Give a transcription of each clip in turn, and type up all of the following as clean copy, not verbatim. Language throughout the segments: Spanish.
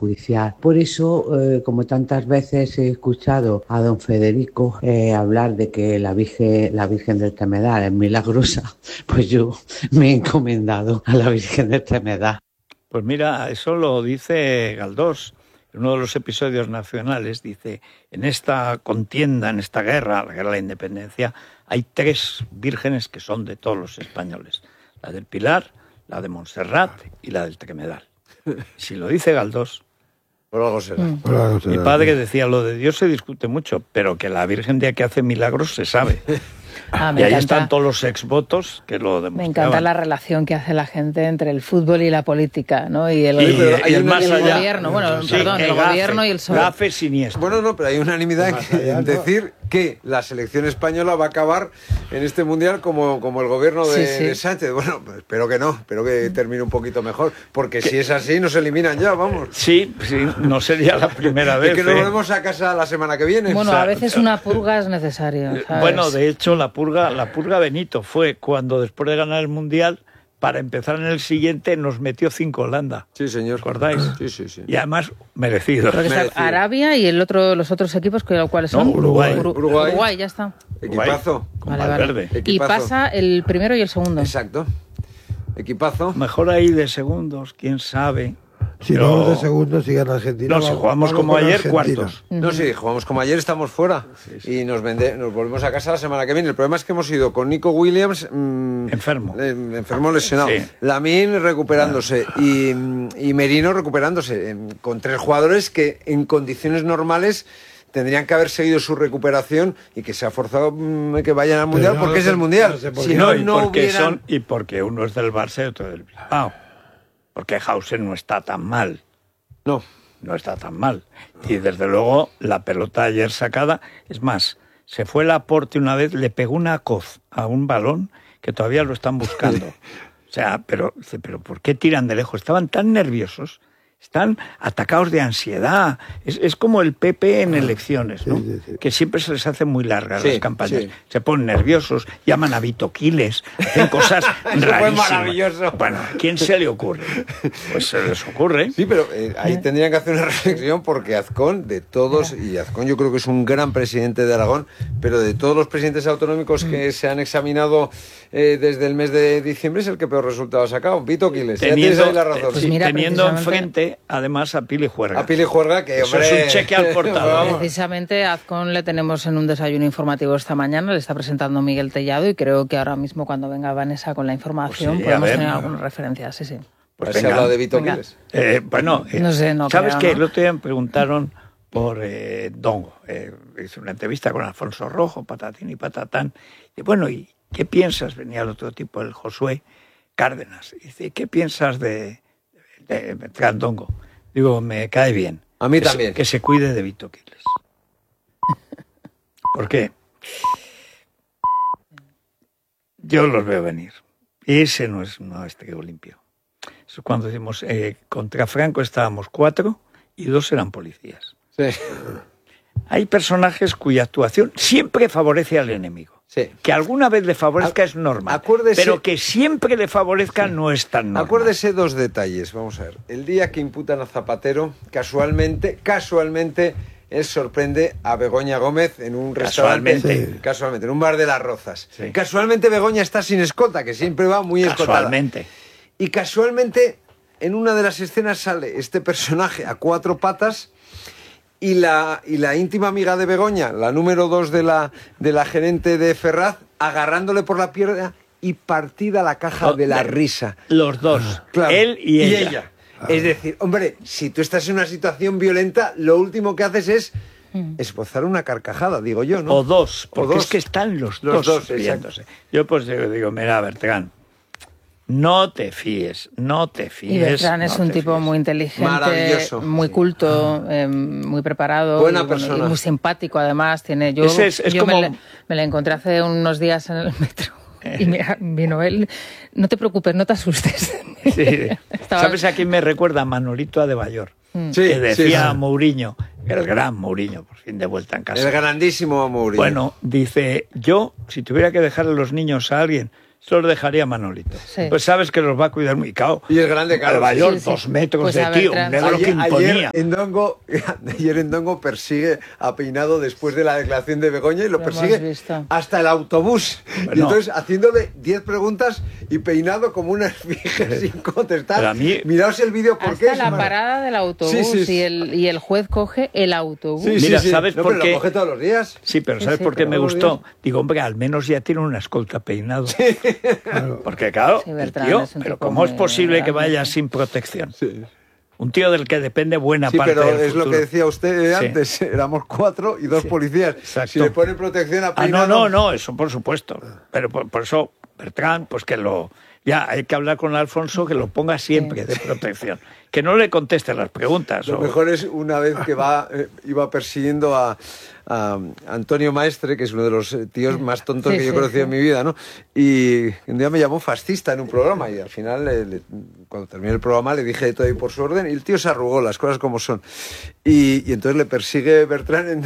judicial. Por eso, como tantas veces he escuchado a don Federico hablar de que la Virgen del Tremedal es milagrosa, pues yo me he encomendado a la Virgen del Tremedal. Pues mira, eso lo dice Galdós. En uno de los episodios nacionales dice, en esta contienda, en esta guerra, la guerra de la independencia, hay 3 vírgenes que son de todos los españoles. La del Pilar, la de Montserrat y la del Tremedal. Si lo dice Galdós, por algo será. Mi padre decía, lo de Dios se discute mucho, pero que la Virgen de que hace milagros se sabe. Y ahí están todos los exvotos que lo demostraban. Me encanta la relación que hace la gente entre el fútbol y la política, ¿no? Y el gobierno, bueno, sí, perdón, el gobierno y el PSOE. Gafe siniestro. Bueno, no, pero hay unanimidad en decir que la selección española va a acabar en este Mundial como el gobierno de Sánchez. Bueno, pues espero que termine un poquito mejor, porque si es así nos eliminan ya, vamos. Sí, no sería la primera vez. Y que nos volvemos a casa la semana que viene. Bueno, a veces una purga es necesaria, ¿sabes? Bueno, de hecho, la purga Benito fue cuando después de ganar el Mundial, para empezar en el siguiente, nos metió 5 Holanda. Sí, señor. ¿Recordáis? Sí. Y además, merecido. Arabia y los otros equipos, ¿cuáles son? Uruguay, ya está. Equipazo. Vale. Y pasa el primero y el segundo. Exacto. Equipazo. Mejor ahí de segundos, quién sabe. Si vamos de segundos, sigue en Argentina. No, si jugamos como ayer, cuartos. No, si jugamos como ayer, estamos fuera. Y nos volvemos a casa la semana que viene. El problema es que hemos ido con Nico Williams... enfermo, lesionado. Sí. Lamine recuperándose y Merino recuperándose. Con 3 jugadores que en condiciones normales tendrían que haber seguido su recuperación y que se ha forzado que vayan al Mundial porque es el Mundial. Si y porque uno es del Barça y otro del Bilbao. Porque Hausen no está tan mal. No está tan mal. Y desde luego la pelota ayer sacada, es más, se fue Laporte una vez, le pegó una coz a un balón que todavía lo están buscando. O sea, pero ¿por qué tiran de lejos? Estaban tan nerviosos, están atacados de ansiedad. Es como el PP en elecciones, ¿no? Sí. Que siempre se les hacen muy largas las campañas. Sí. Se ponen nerviosos, llaman a Vito Quiles, hacen cosas rarísimas. Fue maravilloso. Bueno, ¿a quién se le ocurre? Pues se les ocurre. Sí, pero ahí tendrían que hacer una reflexión porque Azcón, de todos, y Azcón yo creo que es un gran presidente de Aragón, pero de todos los presidentes autonómicos que se han examinado desde el mes de diciembre es el que peor resultado ha sacado. Vito Quiles, ya tienes ahí la razón. Pues mira, teniendo enfrente además a Pili Juerga. A Pili Juerga, que eso hombre... es un cheque al portador. Precisamente a Azcón le tenemos en un desayuno informativo esta mañana, le está presentando Miguel Tellado y creo que ahora mismo cuando venga Vanessa con la información podemos tener algunas referencias, sí. Pues se ha hablado de Vito Quiles. No sé, ¿sabes qué? ¿no? El otro día me preguntaron por Dongo. Hice una entrevista con Alfonso Rojo, patatín y patatán. Y bueno, ¿y qué piensas? Venía el otro tipo, el Josué Cárdenas. Y dice, ¿qué piensas de Dongo? Digo, me cae bien. A mí también. Que se cuide de Vito Quiles. ¿Por qué? Yo los veo venir. Ese no es trigo limpio. Eso es cuando decimos, contra Franco estábamos 4 y 2 eran policías. Sí. Hay personajes cuya actuación siempre favorece al enemigo. Sí. Que alguna vez le favorezca es normal. Pero que siempre le favorezca no es tan normal. Acuérdese 2 detalles, vamos a ver. El día que imputan a Zapatero, casualmente, él sorprende a Begoña Gómez en un restaurante. Casualmente, en un bar de Las Rozas. Sí. Casualmente Begoña está sin escolta, que siempre va muy escoltada. Casualmente. Y casualmente, en una de las escenas sale este personaje a 4 patas... Y la íntima amiga de Begoña, la número 2 de la gerente de Ferraz, agarrándole por la pierna y partida la caja de la risa. Los dos, claro, él y ella. Es decir, hombre, si tú estás en una situación violenta, lo último que haces es esbozar una carcajada, digo yo, ¿no? O dos, porque es que están los dos riéndose. Yo pues digo, mira, Bertrán, no te fíes. Y Bertrán es un tipo muy inteligente, maravilloso, muy culto, muy preparado, buena persona, y muy simpático además. Yo me la encontré hace unos días en el metro y vino él. No te preocupes, no te asustes. Sí. ¿Sabes a quién me recuerda? Manolito Adebayor. Que decía a Mourinho, el gran Mourinho, por fin de vuelta en casa. El grandísimo Mourinho. Bueno, dice, yo, si tuviera que dejar a los niños a alguien, Eso los dejaría Manolito. Sí. Pues sabes que los va a cuidar muy cao. Y es grande, claro. Nueva York, 2 metros pues de tío, un negro que imponía. Ayer Endongo persigue a Peinado después de la declaración de Begoña y lo persigue hasta el autobús. Bueno. Y entonces haciéndole 10 preguntas y Peinado como una esfinge sin contestar. Miraos el vídeo porque hasta la parada del autobús y el juez coge el autobús. Mira, ¿sabes por qué? Lo coge todos los días. Sí, pero ¿sabes por qué me gustó? Digo, hombre, al menos ya tiene una escolta Peinado. Sí. Claro. Porque claro, el tío, pero ¿cómo es posible que vaya sin protección? Sí. Un tío del que depende buena parte del futuro. Pero es lo que decía usted antes, éramos 4 y 2 policías. Exacto. Si le ponen protección a Peinado... No, eso por supuesto. Pero por eso, Bertrand, pues que ya hay que hablar con Alfonso que lo ponga siempre de protección. Que no le conteste las preguntas. Lo mejor es una vez que iba persiguiendo a Antonio Maestre, que es uno de los tíos más tontos que yo he conocido en mi vida, ¿no? Y un día me llamó fascista en un programa y al final, cuando terminé el programa, le dije de todo y por su orden y el tío se arrugó, las cosas como son. Y entonces le persigue Bertrand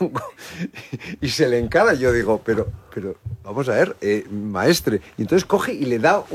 y se le encara. Yo digo, pero vamos a ver, Maestre. Y entonces coge y le da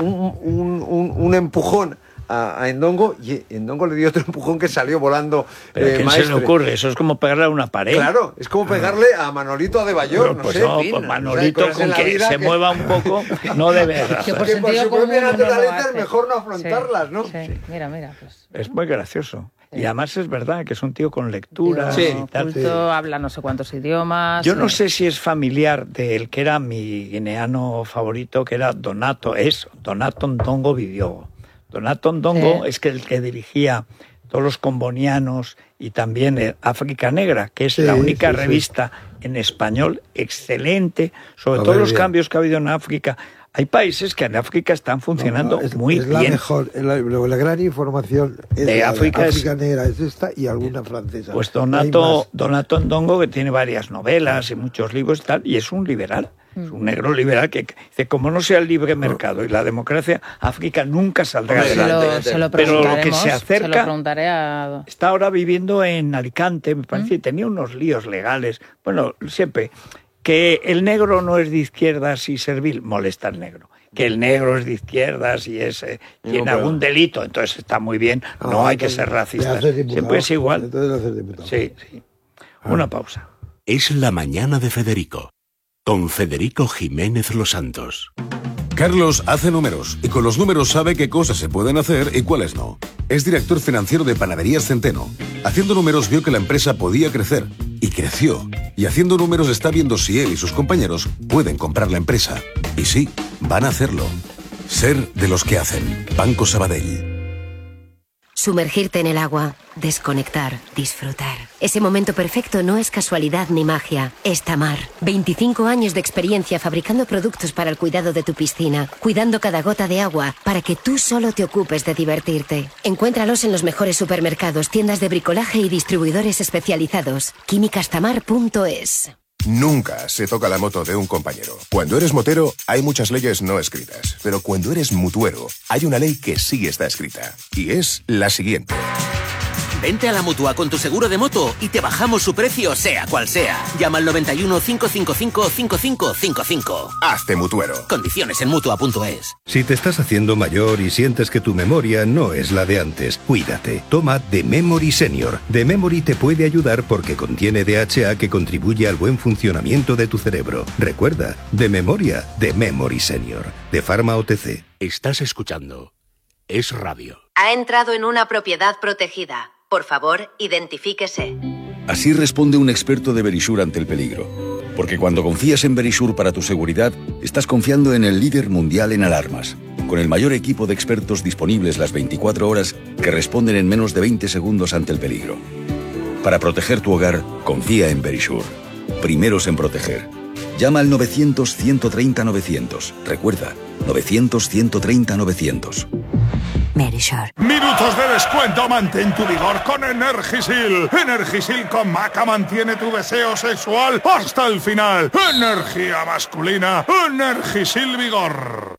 un empujón a Endongo y Endongo le dio otro empujón que salió volando. ¿Pero a quién se le ocurre? Eso es como pegarle a una pared. Claro, es como pegarle a Manolito Adebayor, pues Manolito con que se mueva un poco, no debe que por su propia naturaleza es mejor no afrontarlas, ¿no? Sí. Mira, pues. Es muy gracioso. Y además es verdad que es un tío con lecturas y tal. Habla no sé cuántos idiomas. Yo no sé si es familiar del que era mi guineano favorito, que era Donato Ndongo Bidiogo. Donato Ndongo es el que dirigía todos los combonianos y también África Negra, que es la única revista en español excelente sobre todos los cambios que ha habido en África. Hay países que en África están funcionando muy bien. La mejor, la gran información es de África Negra es esta y alguna francesa. Pues Donato Ndongo, que tiene varias novelas y muchos libros y tal, y es un liberal. Es un negro liberal que dice, como no sea el libre mercado y la democracia, África nunca saldrá adelante. Pero lo que se acerca, está ahora viviendo en Alicante, me parece, y tenía unos líos legales. Bueno, siempre, que el negro no es de izquierdas y servil, molesta al negro. Que el negro es de izquierdas y tiene algún delito, entonces está muy bien, no hay que ser racista. Siempre es igual. Sí. Una pausa. Es la mañana de Federico. Con Federico Jiménez Los Santos. Carlos hace números y con los números sabe qué cosas se pueden hacer y cuáles no. Es director financiero de Panaderías Centeno. Haciendo números vio que la empresa podía crecer y creció. Y haciendo números está viendo si él y sus compañeros pueden comprar la empresa. Y sí, van a hacerlo. Ser de los que hacen. Banco Sabadell. Sumergirte en el agua, desconectar, disfrutar. Ese momento perfecto no es casualidad ni magia, es Tamar. 25 años de experiencia fabricando productos para el cuidado de tu piscina, cuidando cada gota de agua para que tú solo te ocupes de divertirte. Encuéntralos en los mejores supermercados, tiendas de bricolaje y distribuidores especializados. Químicastamar.es. Nunca se toca la moto de un compañero. Cuando eres motero, hay muchas leyes no escritas. Pero cuando eres mutuero, hay una ley que sí está escrita. Y es la siguiente. Vente a la Mutua con tu seguro de moto y te bajamos su precio, sea cual sea. Llama al 91 555 5555. Hazte mutuero. Condiciones en Mutua.es. Si te estás haciendo mayor y sientes que tu memoria no es la de antes, cuídate. Toma The Memory Senior. The Memory te puede ayudar porque contiene DHA que contribuye al buen funcionamiento de tu cerebro. Recuerda, de memoria, The Memory Senior. De Pharma OTC. Estás escuchando Es Radio. Ha entrado en una propiedad protegida. Por favor, identifíquese. Así responde un experto de Verisure ante el peligro. Porque cuando confías en Verisure para tu seguridad, estás confiando en el líder mundial en alarmas. Con el mayor equipo de expertos disponibles las 24 horas que responden en menos de 20 segundos ante el peligro. Para proteger tu hogar, confía en Verisure. Primeros en proteger. Llama al 900-130-900. Recuerda, 900-130-900. Verisure. Minutos de descuento, mantén tu vigor con Energisil. Energisil con Maca mantiene tu deseo sexual hasta el final. Energía masculina, Energisil Vigor.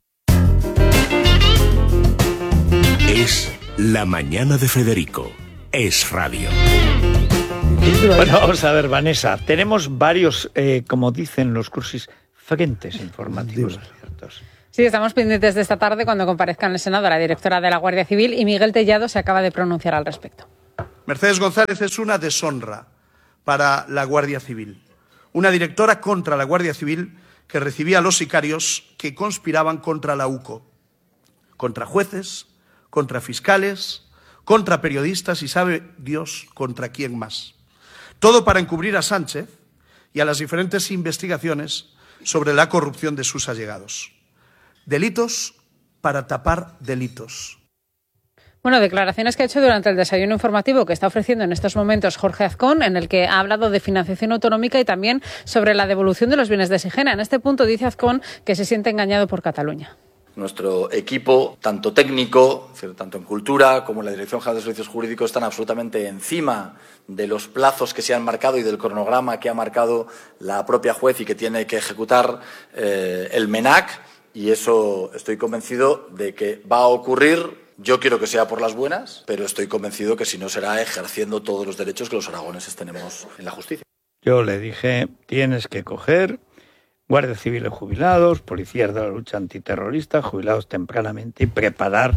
Es la mañana de Federico. Es Radio. Bueno, vamos a ver, Vanessa. Tenemos varios, como dicen los cursis, frentes informativos abiertos. Sí, estamos pendientes de esta tarde cuando comparezca en el Senado la directora de la Guardia Civil y Miguel Tellado se acaba de pronunciar al respecto. Mercedes González es una deshonra para la Guardia Civil. Una directora contra la Guardia Civil que recibía a los sicarios que conspiraban contra la UCO, contra jueces, contra fiscales, contra periodistas y sabe Dios contra quién más. Todo para encubrir a Sánchez y a las diferentes investigaciones sobre la corrupción de sus allegados. Delitos para tapar delitos. Bueno, declaraciones que ha hecho durante el desayuno informativo que está ofreciendo en estos momentos Jorge Azcón, en el que ha hablado de financiación autonómica y también sobre la devolución de los bienes de Sigena. En este punto dice Azcón que se siente engañado por Cataluña. Nuestro equipo, tanto técnico, tanto en cultura como en la Dirección General de Servicios Jurídicos, están absolutamente encima de los plazos que se han marcado y del cronograma que ha marcado la propia juez y que tiene que ejecutar el MENAC. Y eso estoy convencido de que va a ocurrir. Yo quiero que sea por las buenas, pero estoy convencido que si no será ejerciendo todos los derechos que los aragoneses tenemos en la justicia. Yo le dije, tienes que coger guardias civiles jubilados, policías de la lucha antiterrorista, jubilados tempranamente y preparar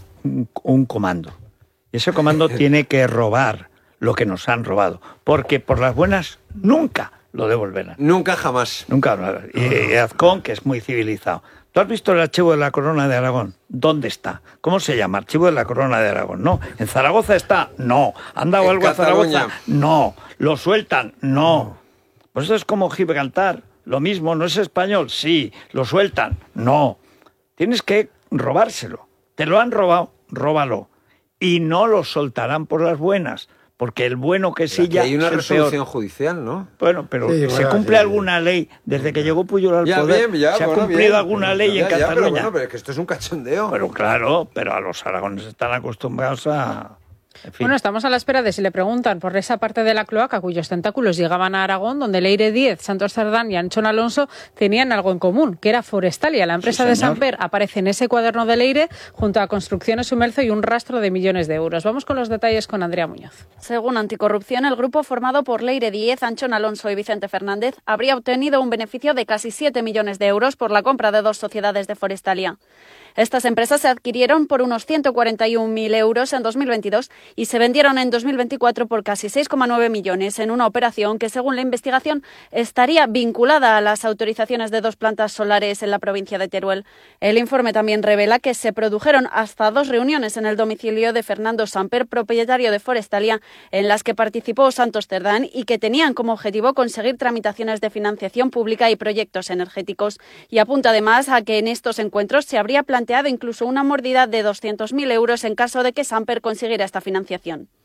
un comando. Y ese comando tiene que robar lo que nos han robado, porque por las buenas nunca lo devolverán. Nunca, jamás. Nunca. Y Azcón, que es muy civilizado. ¿Tú has visto el archivo de la Corona de Aragón? ¿Dónde está? ¿Cómo se llama? Archivo de la Corona de Aragón. No. ¿En Zaragoza está? No. ¿Han dado algo a Zaragoza? No. ¿Lo sueltan? No. Pues eso es como Gibraltar. Lo mismo, ¿no es español? Sí. ¿Lo sueltan? No. Tienes que robárselo. Te lo han robado, róbalo. Y no lo soltarán por las buenas. Porque el bueno que sí ya hay una es el resolución peor. Judicial, ¿no? Bueno, pero sí, ¿se cumple alguna ley desde que llegó Pujol al poder? ¿Se ha cumplido alguna ley en Cataluña? Pero bueno, pero es que esto es un cachondeo. Pero claro, pero a los aragoneses están acostumbrados a... En fin. Bueno, estamos a la espera de si le preguntan por esa parte de la cloaca cuyos tentáculos llegaban a Aragón, donde Leire Díez, Santos Cerdán y Anchón Alonso tenían algo en común, que era Forestalia. La empresa de Samper aparece en ese cuaderno de Leire junto a Construcciones Sumelzo y un rastro de millones de euros. Vamos con los detalles con Andrea Muñoz. Según Anticorrupción, el grupo formado por Leire Díez, Anchón Alonso y Vicente Fernández habría obtenido un beneficio de casi 7 millones de euros por la compra de 2 sociedades de Forestalia. Estas empresas se adquirieron por unos 141.000 euros en 2022 y se vendieron en 2024 por casi 6,9 millones en una operación que, según la investigación, estaría vinculada a las autorizaciones de 2 plantas solares en la provincia de Teruel. El informe también revela que se produjeron hasta 2 reuniones en el domicilio de Fernando Samper, propietario de Forestalia, en las que participó Santos Cerdán y que tenían como objetivo conseguir tramitaciones de financiación pública y proyectos energéticos. Y apunta además a que en estos encuentros se habría planteado incluso una mordida de 200.000 euros en caso de que Samper consiguiera esta financiación.